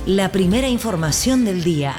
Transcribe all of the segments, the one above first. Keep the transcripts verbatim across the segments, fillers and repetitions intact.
la primera información del día.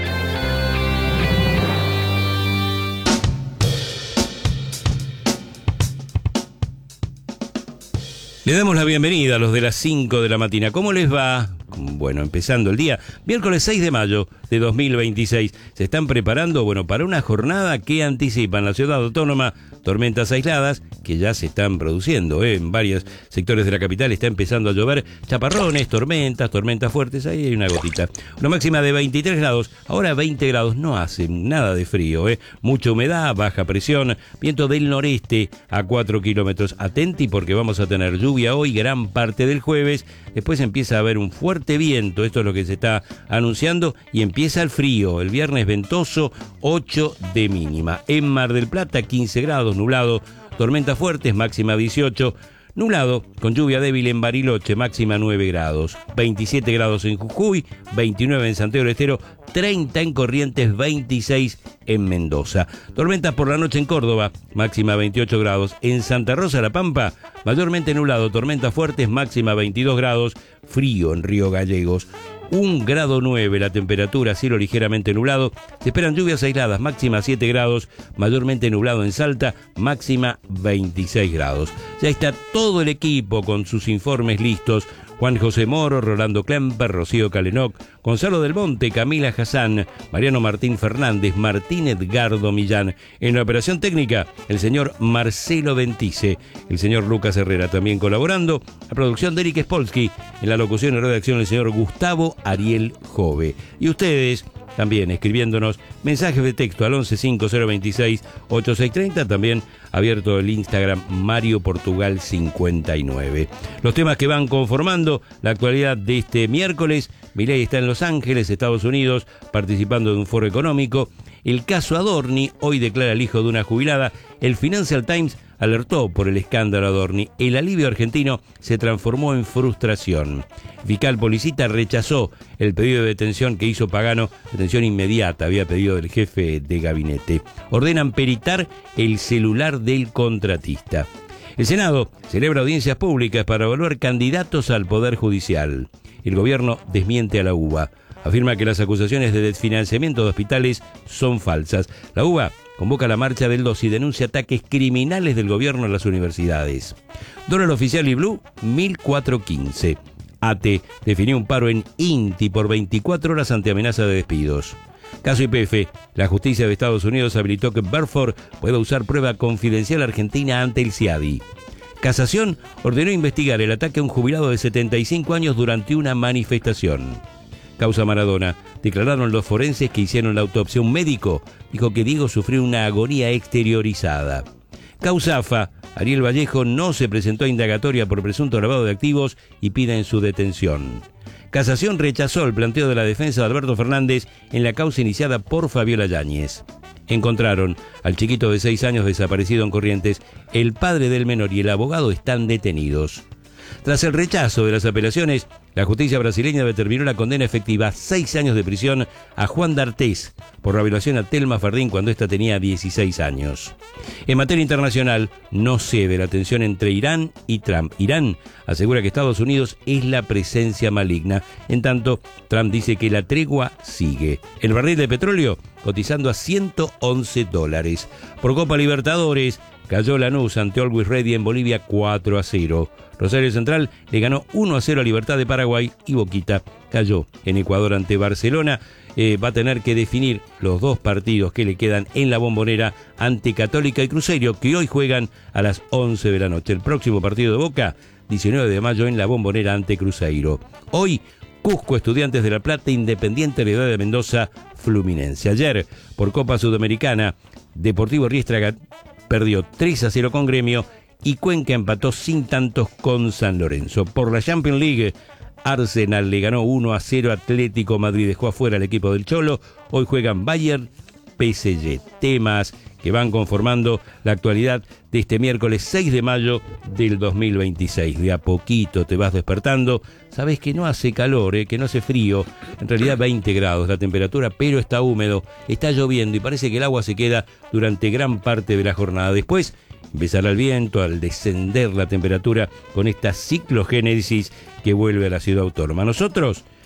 Le damos la bienvenida a los de las cinco de la mañana. ¿Cómo les va? Bueno, empezando el día, miércoles seis de mayo de dos mil veintiséis. Se están preparando, bueno, para una jornada que anticipa en la ciudad autónoma tormentas aisladas que ya se están produciendo, ¿eh? En varios sectores de la capital está empezando a llover chaparrones, tormentas, tormentas fuertes, ahí hay una gotita. Una máxima de veintitrés grados, ahora veinte grados, no hace nada de frío, ¿eh? Mucha humedad, baja presión, viento del noreste a cuatro kilómetros. Atenti porque vamos a tener lluvia hoy, gran parte del jueves, después empieza a haber un fuerte viento, esto es lo que se está anunciando, y empieza el frío, el viernes ventoso, ocho de mínima. En Mar del Plata, quince grados, nublado, tormentas fuertes, máxima dieciocho, nublado, con lluvia débil en Bariloche, máxima nueve grados, veintisiete grados en Jujuy, veintinueve en Santiago del Estero, treinta en Corrientes, veintiséis en Mendoza. Tormentas por la noche en Córdoba, máxima veintiocho grados. En Santa Rosa, La Pampa, mayormente nublado, tormentas fuertes, máxima veintidós grados, frío en Río Gallegos. un grado nueve la temperatura, cielo ligeramente nublado. Se esperan lluvias aisladas, máxima siete grados, mayormente nublado en Salta, máxima veintiséis grados. Ya está todo el equipo con sus informes listos. Juan José Moro, Rolando Klemper, Rocío Calenoc, Gonzalo del Monte, Camila Hassan, Mariano Martín Fernández, Martín Edgardo Millán. En la operación técnica, el señor Marcelo Ventice, el señor Lucas Herrera también colaborando. La producción de Eric Spolsky, en la locución y redacción el señor Gustavo Ariel Jove. Y ustedes también escribiéndonos mensajes de texto al once cinco cero veintiséis ochenta y seis treinta, también abierto el Instagram Mario Portugal cincuenta y nueve. Los temas que van conformando la actualidad de este miércoles: Milei está en Los Ángeles, Estados Unidos, participando de un foro económico. El caso Adorni, hoy declara el hijo de una jubilada. El Financial Times alertó por el escándalo Adorni. El alivio argentino se transformó en frustración. Vical Policita rechazó el pedido de detención que hizo Pagano, detención inmediata, había pedido del jefe de gabinete. Ordenan peritar el celular del contratista. El Senado celebra audiencias públicas para evaluar candidatos al Poder Judicial. El gobierno desmiente a la U B A. Afirma que las acusaciones de desfinanciamiento de hospitales son falsas. La U B A convoca la marcha del dos y denuncia ataques criminales del gobierno a las universidades. Dólar oficial y blue, mil cuatrocientos quince. A T definió un paro en INTI por veinticuatro horas ante amenaza de despidos. Caso Y P F, la justicia de Estados Unidos habilitó que Burford pueda usar prueba confidencial argentina ante el C I A D I. Casación ordenó investigar el ataque a un jubilado de setenta y cinco años durante una manifestación. Causa Maradona. Declararon los forenses que hicieron la autopsia. Un médico dijo que Diego sufrió una agonía exteriorizada. Causa A F A. Ariel Vallejo no se presentó a indagatoria por presunto lavado de activos y piden su detención. Casación rechazó el planteo de la defensa de Alberto Fernández en la causa iniciada por Fabiola Yáñez. Encontraron al chiquito de seis años desaparecido en Corrientes. El padre del menor y el abogado están detenidos. Tras el rechazo de las apelaciones, la justicia brasileña determinó la condena efectiva, seis años de prisión, a Juan D'Artés por la violación a Telma Fardín cuando ésta tenía dieciséis años. En materia internacional, no cede la tensión entre Irán y Trump. Irán asegura que Estados Unidos es la presencia maligna. En tanto, Trump dice que la tregua sigue. El barril de petróleo cotizando a ciento once dólares. Por Copa Libertadores, cayó Lanús ante Always Ready en Bolivia cuatro a cero. Rosario Central le ganó uno a cero a Libertad de Paraguay y Boquita cayó en Ecuador ante Barcelona. Eh, va a tener que definir los dos partidos que le quedan en la Bombonera ante Católica y Cruzeiro, que hoy juegan a las once de la noche. El próximo partido de Boca, diecinueve de mayo en la Bombonera ante Cruzeiro. Hoy, Cusco, Estudiantes de La Plata, Independiente Heredad de Mendoza, Fluminense. Ayer, por Copa Sudamericana, Deportivo Riestra perdió tres a cero con Gremio y Cuenca empató sin tantos con San Lorenzo. Por la Champions League, Arsenal le ganó uno a cero a Atlético Madrid, dejó afuera al equipo del Cholo. Hoy juegan Bayern, P S G. Temas que van conformando la actualidad de este miércoles seis de mayo del dos mil veintiséis. De a poquito te vas despertando. Sabes que no hace calor, ¿eh? Que no hace frío. En realidad veinte grados la temperatura, pero está húmedo, está lloviendo y parece que el agua se queda durante gran parte de la jornada. Después empezará el viento al descender la temperatura con esta ciclogénesis que vuelve a la ciudad autónoma. Nosotros